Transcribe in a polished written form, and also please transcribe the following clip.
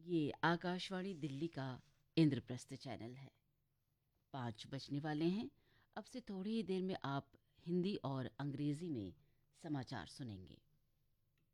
ये आकाशवाणी दिल्ली का इंद्रप्रस्थ चैनल है। 5 बजने वाले हैं। अब से थोड़ी ही देर में आप हिंदी और अंग्रेजी में समाचार सुनेंगे।